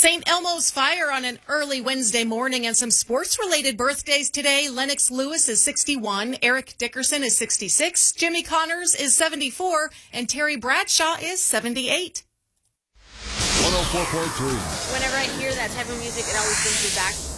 St. Elmo's Fire on an early Wednesday morning, and some sports-related birthdays today. Lennox Lewis is 61, Eric Dickerson is 66, Jimmy Connors is 74, and Terry Bradshaw is 78. 104.3. Whenever I hear that type of music, it always brings me back